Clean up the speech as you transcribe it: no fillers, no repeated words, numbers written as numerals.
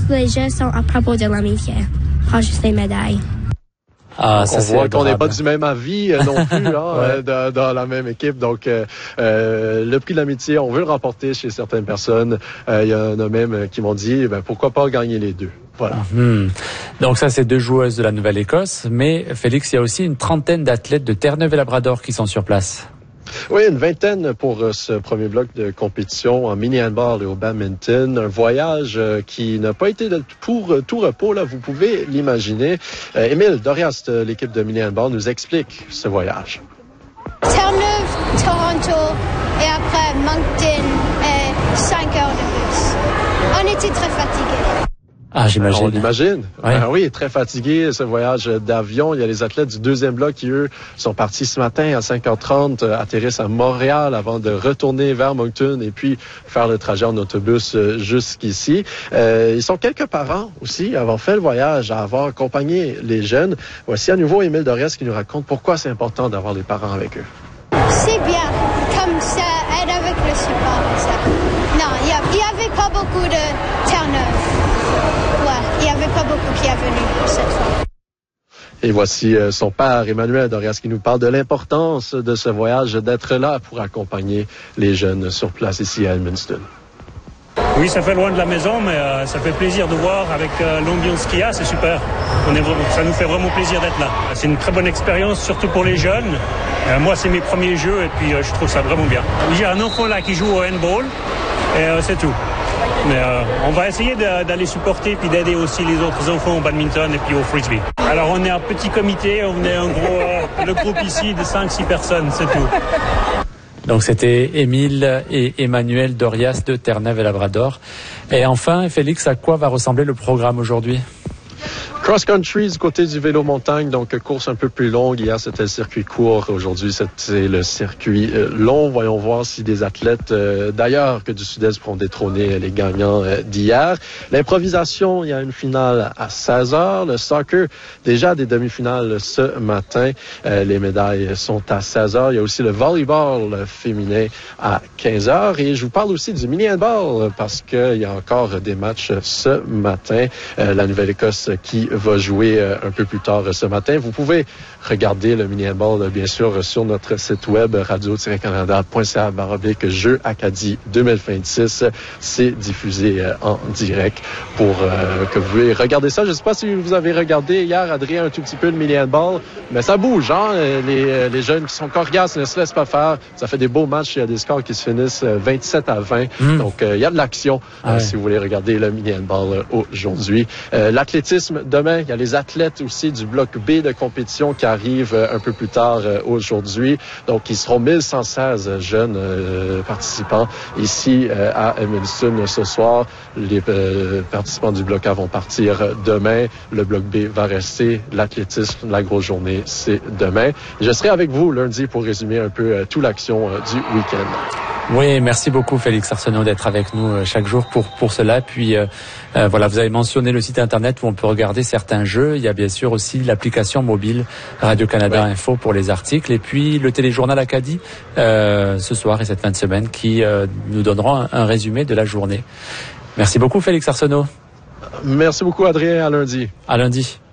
les jeux sont à propos de l'amitié, pas juste des médailles. Ah, ça, on voit qu'on n'est pas du même avis non plus ouais. dans la même équipe. Donc, le prix de l'amitié, on veut le remporter chez certaines personnes. Il y en a même qui m'ont dit, pourquoi pas gagner les deux. Voilà. Donc ça, c'est 2 joueuses de la Nouvelle-Écosse. Mais Félix, il y a aussi une trentaine d'athlètes de Terre-Neuve-et-Labrador qui sont sur place. Oui, une vingtaine pour ce premier bloc de compétition en mini-handball et au badminton. Un voyage qui n'a pas été pour tout repos, là, vous pouvez l'imaginer. Émile Dorias de l'équipe de mini-handball nous explique ce voyage. Terre-Neuve, Toronto et après Moncton et 5 heures de bus. On était très fatigués. Ah, j'imagine. On l'imagine. Ouais. Oui, très fatigué, ce voyage d'avion. Il y a les athlètes du deuxième bloc qui, eux, sont partis ce matin à 5h30, atterrissent à Montréal avant de retourner vers Moncton et puis faire le trajet en autobus jusqu'ici. Ils sont quelques parents aussi à avoir fait le voyage, à avoir accompagné les jeunes. Voici à nouveau Émile Dorias qui nous raconte pourquoi c'est important d'avoir les parents avec eux. C'est bien, comme ça aide avec le support et ça. Non, il n'y avait pas beaucoup de Terre-Neuve. Il n'y avait pas beaucoup qui est venu cette fois. Et voici son père, Emmanuel Dorias, qui nous parle de l'importance de ce voyage, d'être là pour accompagner les jeunes sur place ici à Edmundston. Oui, ça fait loin de la maison, mais ça fait plaisir de voir avec l'ambiance qu'il y a, c'est super. Ça nous fait vraiment plaisir d'être là. C'est une très bonne expérience, surtout pour les jeunes. Moi, c'est mes premiers jeux et puis je trouve ça vraiment bien. J'ai un enfant là qui joue au handball et c'est tout. Mais on va essayer d'aller supporter puis d'aider aussi les autres enfants au badminton et puis au frisbee. Alors on est un petit comité, on est le groupe ici de 5-6 personnes, c'est tout. Donc c'était Émile et Emmanuel Dorias de Terre-Neuve-et-Labrador. Et enfin, Félix, à quoi va ressembler le programme aujourd'hui? Cross-country du côté du vélo-montagne, donc course un peu plus longue. Hier, c'était le circuit court. Aujourd'hui, c'était le circuit long. Voyons voir si des athlètes d'ailleurs que du Sud-Est pourront détrôner les gagnants d'hier. L'improvisation, il y a une finale à 16h. Le soccer, déjà des demi-finales ce matin. Les médailles sont à 16h. Il y a aussi le volleyball féminin à 15h. Et je vous parle aussi du mini-handball parce qu'il y a encore des matchs ce matin. La Nouvelle-Écosse qui va jouer un peu plus tard ce matin. Vous pouvez regarder le mini-handball, bien sûr, sur notre site web radio-canada.ca/Jeux Acadie 2026. C'est diffusé en direct pour que vous pouvez regarder ça. Je ne sais pas si vous avez regardé hier, Adrien, un tout petit peu le mini-handball, mais ça bouge, hein? Les jeunes qui sont coriaces ne se laissent pas faire. Ça fait des beaux matchs. Il y a des scores qui se finissent 27-20. Donc, il y a de l'action si vous voulez regarder le mini-handball aujourd'hui. L'athlétisme, demain, il y a les athlètes aussi du bloc B de compétition qui arrivent un peu plus tard aujourd'hui. Donc, ils seront 1116 jeunes participants ici à Edmundston ce soir. Les participants du bloc A vont partir demain. Le bloc B va rester. L'athlétisme, la grosse journée, c'est demain. Je serai avec vous lundi pour résumer un peu toute l'action du week-end. Oui, merci beaucoup Félix Arsenault d'être avec nous chaque jour pour cela. Puis voilà, vous avez mentionné le site internet où on peut regarder certains jeux. Il y a bien sûr aussi l'application mobile Radio-Canada Info pour les articles. Et puis le téléjournal Acadie ce soir et cette fin de semaine qui nous donneront un résumé de la journée. Merci beaucoup Félix Arsenault. Merci beaucoup Adrien, à lundi. À lundi.